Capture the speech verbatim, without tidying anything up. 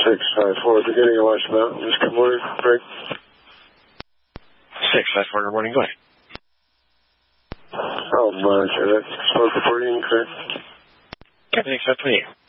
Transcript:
six five four, beginning of West Mountains. Good morning, Greg. six five four, good morning, go ahead. Oh, my, that's smoke reporting, correct? Everything's up for you.